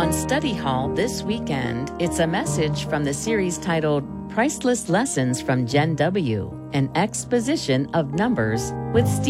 On Study Hall this weekend, it's a message from the series titled Priceless Lessons from Gen W, an exposition of numbers with Steve.